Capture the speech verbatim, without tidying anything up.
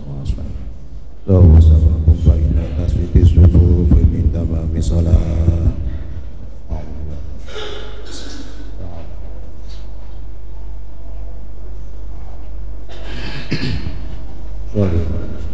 Allahumma salli baina tasfifi sufuf min tamami salat. Sorry.